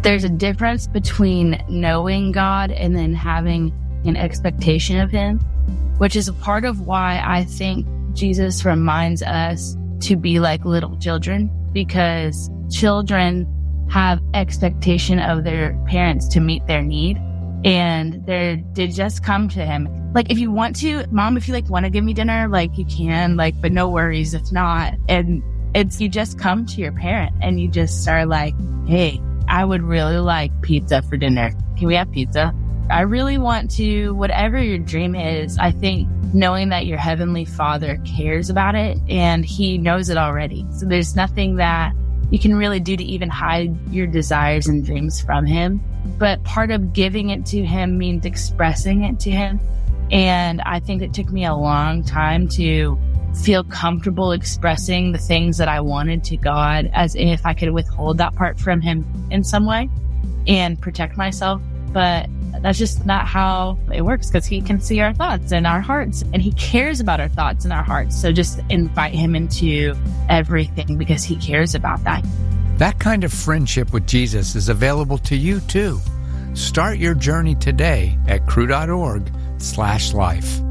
There's a difference between knowing God and then having an expectation of him, which is a part of why I think Jesus reminds us to be like little children, because children have expectation of their parents to meet their need, and they just come to him. Like, if you want to, Mom, if you want to give me dinner, you can, but no worries if not. And you just come to your parent and you just are like, hey, I would really like pizza for dinner. Can we have pizza? I really want to, whatever your dream is, I think knowing that your Heavenly Father cares about it and he knows it already. So there's nothing that you can really do to even hide your desires and dreams from him. But part of giving it to him means expressing it to him. And I think it took me a long time to feel comfortable expressing the things that I wanted to God, as if I could withhold that part from him in some way and protect myself. But that's just not how it works, because he can see our thoughts and our hearts, and he cares about our thoughts and our hearts. So just invite him into everything, because he cares about that. That kind of friendship with Jesus is available to you too. Start your journey today at cru.org/life.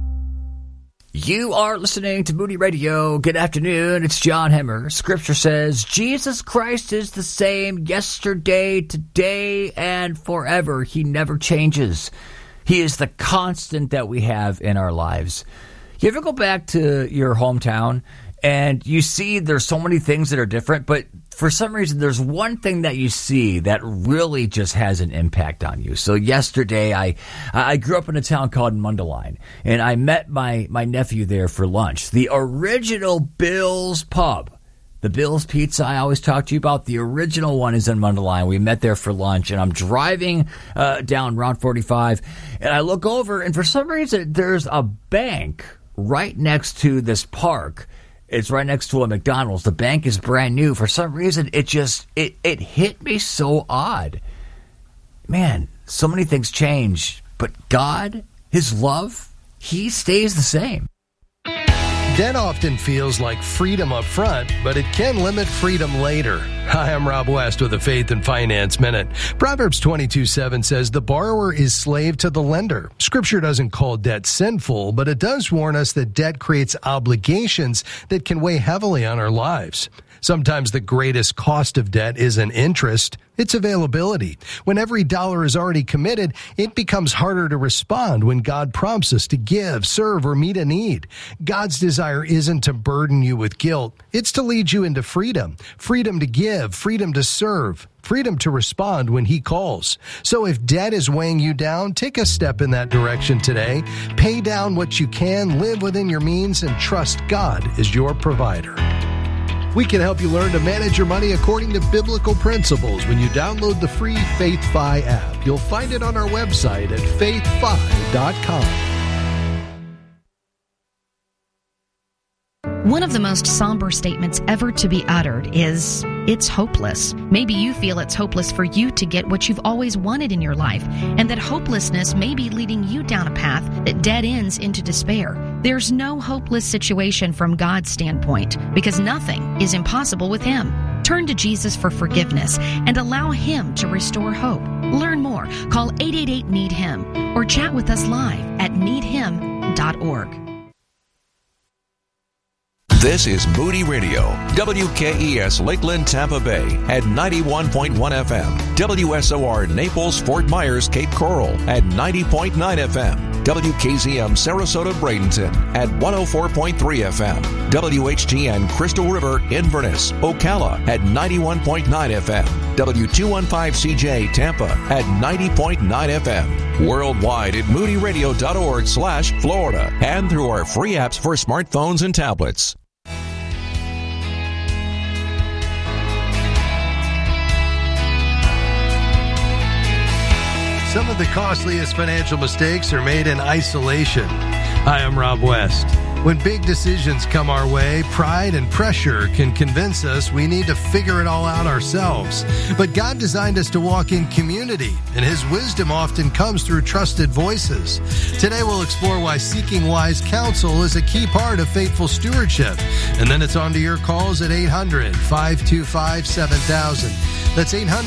You are listening to Moody Radio. Good afternoon. It's John Hemmer. Scripture says Jesus Christ is the same yesterday, today, and forever. He never changes. He is the constant that we have in our lives. You ever go back to your hometown and you see there's so many things that are different, but for some reason there's one thing that you see that really just has an impact on you. So yesterday I grew up in a town called Mundelein, and I met my nephew there for lunch. The original Bill's Pub, the Bill's Pizza I always talk to you about, the original one is in Mundelein. We met there for lunch, and I'm driving down Route 45, and I look over, and for some reason there's a bank right next to this park. It's right next to a McDonald's. The bank is brand new. For some reason, it hit me so odd. Man, so many things change, but God, his love, he stays the same. Debt often feels like freedom up front, but it can limit freedom later. Hi, I'm Rob West with a Faith and Finance Minute. Proverbs 22:7 says, the borrower is slave to the lender. Scripture doesn't call debt sinful, but it does warn us that debt creates obligations that can weigh heavily on our lives. Sometimes the greatest cost of debt isn't interest, it's availability. When every dollar is already committed, it becomes harder to respond when God prompts us to give, serve, or meet a need. God's desire isn't to burden you with guilt, it's to lead you into freedom. Freedom to give, freedom to serve, freedom to respond when he calls. So if debt is weighing you down, take a step in that direction today. Pay down what you can, live within your means, and trust God as your provider. We can help you learn to manage your money according to biblical principles when you download the free FaithFi app. You'll find it on our website at faithfi.com. One of the most somber statements ever to be uttered is, it's hopeless. Maybe you feel it's hopeless for you to get what you've always wanted in your life, and that hopelessness may be leading you down a path that dead ends into despair. There's no hopeless situation from God's standpoint, because nothing is impossible with Him. Turn to Jesus for forgiveness and allow Him to restore hope. Learn more. Call 888-NEED-HIM or chat with us live at needhim.org. This is Moody Radio, WKES Lakeland, Tampa Bay at 91.1 FM, WSOR Naples, Fort Myers, Cape Coral at 90.9 FM, WKZM Sarasota, Bradenton at 104.3 FM, WHTN Crystal River, Inverness, Ocala at 91.9 FM, W215CJ Tampa at 90.9 FM, worldwide at moodyradio.org/Florida, and through our free apps for smartphones and tablets. Some of the costliest financial mistakes are made in isolation. Hi, I'm Rob West. When big decisions come our way, pride and pressure can convince us we need to figure it all out ourselves. But God designed us to walk in community, and His wisdom often comes through trusted voices. Today we'll explore why seeking wise counsel is a key part of faithful stewardship. And then it's on to your calls at 800-525-7000. That's 800